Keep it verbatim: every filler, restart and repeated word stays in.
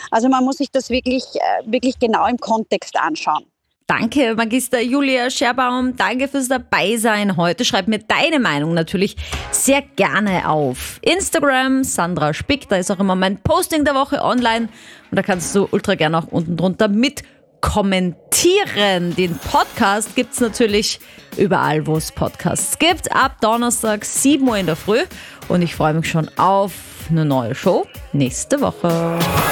Also man muss sich das wirklich, äh, wirklich genau im Kontext anschauen. Danke, Magister Julia Scherbaum. Danke fürs Dabeisein heute. Schreib mir deine Meinung natürlich sehr gerne auf Instagram, Sandra Spick. Da ist auch immer mein Posting der Woche online. Und da kannst du ultra gerne auch unten drunter mit kommentieren. Den Podcast gibt es natürlich überall, wo es Podcasts gibt. Ab Donnerstag, sieben Uhr in der Früh. Und ich freue mich schon auf eine neue Show nächste Woche.